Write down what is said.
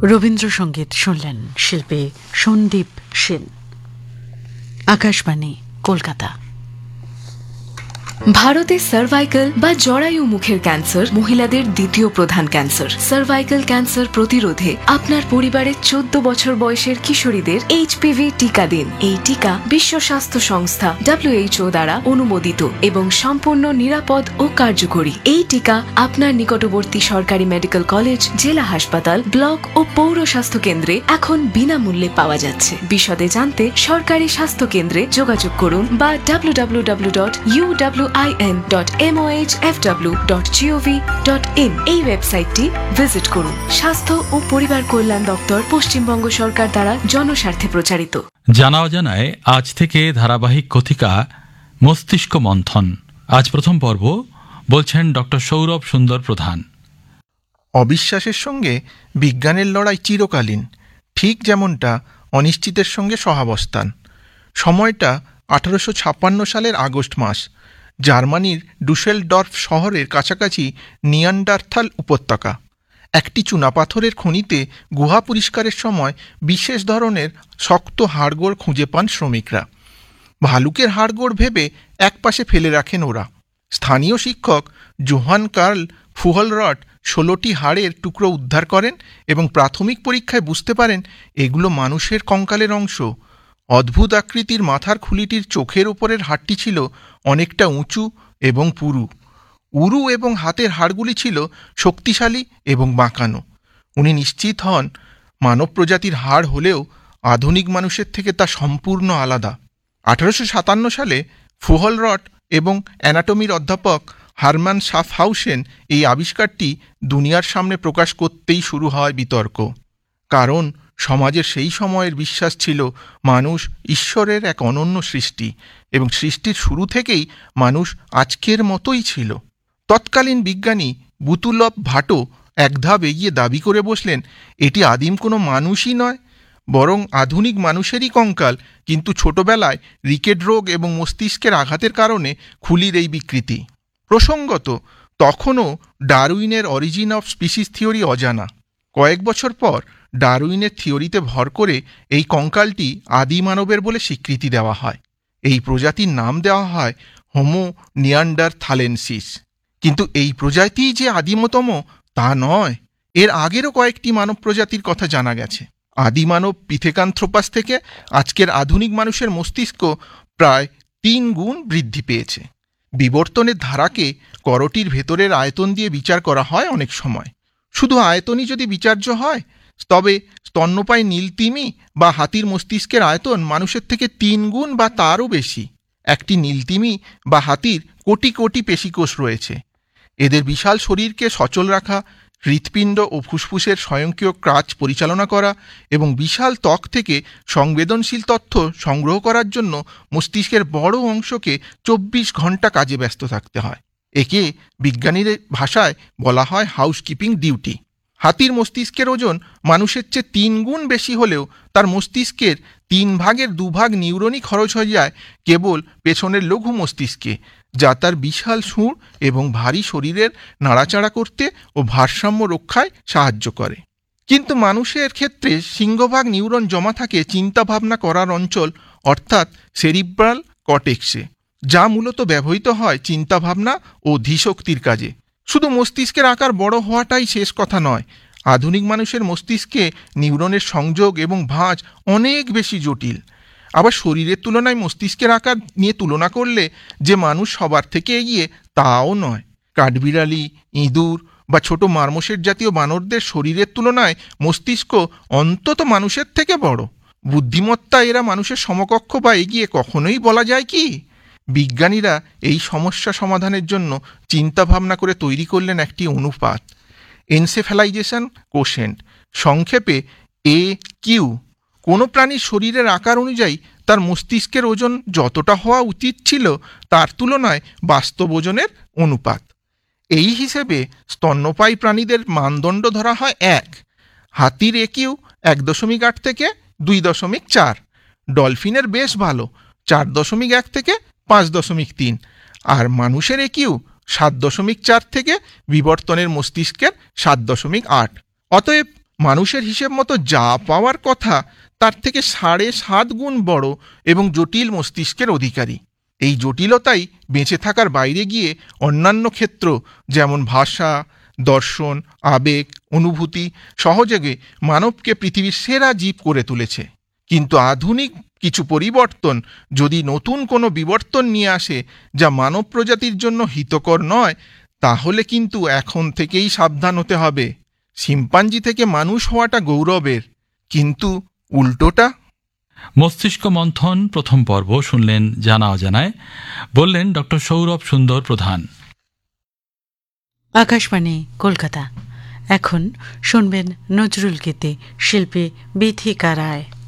রবীন্দ্রসঙ্গীত শুনলেন শিল্পী সন্দীপ সেন। আকাশবাণী, কলকাতা। ভারতে সার্ভাইকাল বা জরায়ু মুখের ক্যান্সার মহিলাদের দ্বিতীয় প্রধান ক্যান্সার। সার্ভাইকাল ক্যান্সার প্রতিরোধে আপনার পরিবারের 14 বছর বয়সের কিশোরীদের HPV টিকা দিন। এই টিকা বিশ্ব স্বাস্থ্য সংস্থা WHO দ্বারা অনুমোদিত এবং সম্পূর্ণ নিরাপদ ও কার্যকরী। এই টিকা আপনার নিকটবর্তী সরকারি মেডিকেল কলেজ, জেলা হাসপাতাল, ব্লক ও পৌর স্বাস্থ্য কেন্দ্রে এখন বিনামূল্যে পাওয়া যাচ্ছে। বিশদে জানতে সরকারি স্বাস্থ্য কেন্দ্রে যোগাযোগ করুন বা www.uwin.mohfw.gov.in এই ওয়েবসাইটটি ভিজিট করুন। স্বাস্থ্য ও পরিবার কল্যাণ দপ্তর, পশ্চিমবঙ্গ সরকার দ্বারা জনস্বার্থে প্রচারিত। জানা অজানায় আজ থেকে ধারাবাহিক কথিকা মস্তিষ্ক মন্থন। আজ প্রথম পর্ব, বলছেন ডক্টর সৌরভ সুন্দর প্রধান। অবিশ্বাসের সঙ্গে বিজ্ঞানের লড়াই চিরকালীন, ঠিক যেমনটা অনিশ্চিতের সঙ্গে সহাবস্থান। সময়টা 1856 সালের আগস্ট মাস। জার্মানির ডুসেলডর্ফ শহরের কাছাকাছি নিয়ান্ডারথাল উপত্যকা। একটি চুনাপাথরের খনিতে গুহা পরিষ্কারের সময় বিশেষ ধরনের শক্ত হাড়গোড় খুঁজে পান শ্রমিকরা। ভালুকের হাড়গোড় ভেবে একপাশে ফেলে রাখেন ওরা। স্থানীয় শিক্ষক জোহান কার্ল ফুহলরট 16টি হাড়ের টুকরো উদ্ধার করেন এবং প্রাথমিক পরীক্ষায় বুঝতে পারেন এগুলো মানুষের কঙ্কালের অংশ। অদ্ভুত আকৃতির মাথার খুলিটির চোখের উপরের হাড়টি ছিল অনেকটা উঁচু এবং পুরু। উরু এবং হাতের হাড়গুলি ছিল শক্তিশালী এবং বাঁকানো। উনি নিশ্চিত হন মানব প্রজাতির হাড় হলেও আধুনিক মানুষের থেকে তা সম্পূর্ণ আলাদা। 1857 সালে ফুহলরট এবং অ্যানাটমির অধ্যাপক হারমান শাফহাউসেন এই আবিষ্কারটি দুনিয়ার সামনে প্রকাশ করতেই শুরু হয় বিতর্ক। কারণ সমাজের সেই সময়ের বিশ্বাস ছিল মানুষ ঈশ্বরের এক অনন্য সৃষ্টি এবং সৃষ্টির শুরু থেকেই মানুষ আজকের মতোই ছিল। তৎকালীন বিজ্ঞানী বুতুলভ ভাটো এক ধাপ এগিয়ে দাবি করে বসলেন, এটি আদিম কোনো মানুষই নয়, বরং আধুনিক মানুষেরই কঙ্কাল, কিন্তু ছোটবেলায় রিকেট রোগ এবং মস্তিষ্কের আঘাতের কারণে খুলির এই বিকৃতি। প্রসঙ্গত, তখনও ডারউইনের অরিজিন অফ স্পিসিস থিওরি অজানা। কয়েক বছর পর ডারউইনের থিওরিতে ভর করে এই কঙ্কালটি আদি মানবের বলে স্বীকৃতি দেওয়া হয়। এই প্রজাতির নাম দেওয়া হয় হোমো নিয়ান্ডারথালেনসিস। কিন্তু এই প্রজাতিই যে আদিমতম তা নয়, এর আগেরও কয়েকটি মানব প্রজাতির কথা জানা গেছে। আদিমানব পিথেকান্থ্রোপাস থেকে আজকের আধুনিক মানুষের মস্তিষ্ক প্রায় 3 গুণ বৃদ্ধি পেয়েছে। বিবর্তনের ধারাকে করটির ভেতরের আয়তন দিয়ে বিচার করা হয় অনেক সময়। শুধু আয়তনই যদি বিচার্য হয়, তবে স্তন্যপায়ী নীলতিমি বা হাতির মস্তিষ্কের আয়তন মানুষের থেকে 3 গুণ বা তারও বেশি। একটি নীলতিমি বা হাতির কোটি কোটি পেশিকোষ রয়েছে। এদের বিশাল শরীরকে সচল রাখা, হৃৎপিণ্ড ও ফুসফুসের স্বয়ংক্রিয় কাজ পরিচালনা করা এবং বিশাল ত্বক থেকে সংবেদনশীল তথ্য সংগ্রহ করার জন্য মস্তিষ্কের বড় অংশকে 24 ঘন্টা কাজে ব্যস্ত থাকতে হয়। একে বিজ্ঞানীর ভাষায় বলা হয় হাউসকিপিং ডিউটি। হাতির মস্তিষ্কের ওজন মানুষের চেয়ে 3 গুণ বেশি হলেও তার মস্তিষ্কের 3 ভাগের 2 ভাগ নিউরনই খরচ হয়ে যায় কেবল পেছনের লঘু মস্তিষ্কে, যা তার বিশাল সুর এবং ভারী শরীরের নাড়াচাড়া করতে ও ভারসাম্য রক্ষায় সাহায্য করে। কিন্তু মানুষের ক্ষেত্রে সিংহভাগ নিউরন জমা থাকে চিন্তাভাবনা করার অঞ্চল অর্থাৎ সেরিব্রাল কর্টেক্সে, যা মূলত ব্যবহৃত হয় চিন্তাভাবনা ও ধীশক্তির কাজে। শুধু মস্তিষ্কের আকার বড় হওয়াটাই শেষ কথা নয়, আধুনিক মানুষের মস্তিষ্কে নিউরনের সংযোগ এবং ভাঁজ অনেক বেশি জটিল। আবার শরীরের তুলনায় মস্তিষ্কের আকার নিয়ে তুলনা করলে যে মানুষ সবার থেকে এগিয়ে তাও নয়। কাঠবিড়ালি, ইঁদুর বা ছোট মারমোশের জাতীয় বানরদের শরীরের তুলনায় মস্তিষ্ক অন্তত মানুষের থেকে বড়। বুদ্ধিমত্তা এরা মানুষের সমকক্ষ বা এগিয়ে কখনোই বলা যায় কি? বিজ্ঞানীরা এই সমস্যা সমাধানের জন্য চিন্তাভাবনা করে তৈরি করলেন একটি অনুপাত, এনসেফ্যালাইজেশন কোশেন্ট, সংক্ষেপে AQ। কোনো প্রাণীর শরীরের আকার অনুযায়ী তার মস্তিষ্কের ওজন যতটা হওয়া উচিত ছিল তার তুলনায় বাস্তব ওজনের অনুপাত। এই হিসেবে স্তন্যপায়ী প্রাণীদের মানদণ্ড ধরা হয় 1। হাতির AQ 1.8 থেকে 2.4, ডলফিনের বেশ ভালো 4.1 থেকে 5.3, আর মানুষের AQ 7.4 থেকে বিবর্তনের মস্তিষ্কের 7.8। অতএব মানুষের হিসেব মতো যা পাওয়ার কথা তার থেকে 7.5 গুণ বড় এবং জটিল মস্তিষ্কের অধিকারী। এই জটিলতাই বেঁচে থাকার বাইরে গিয়ে অন্যান্য ক্ষেত্র যেমন ভাষা, দর্শন, আবেগ, অনুভূতি সহযোগে মানবকে পৃথিবীর সেরা জীব করে তুলেছে। কিন্তু আধুনিক কিছু পরিবর্তন যদি নতুন কোনো বিবর্তন নিয়ে আসে যা মানব প্রজাতির জন্য হিতকর নয়, তাহলে কিন্তু এখন থেকেই সাবধান হতে হবে। শিম্পাঞ্জি থেকে মানুষ হওয়াটা গৌরবের, কিন্তু উল্টোটা। মস্তিষ্ক মন্থন প্রথম পর্ব শুনলেন জানা অজানায়, বললেন ডক্টর সৌরভ সুন্দর প্রধান। আকাশবাণী কলকাতা। এখন শুনবেন নজরুল গীতি, শিল্পী বিথিকা রায়।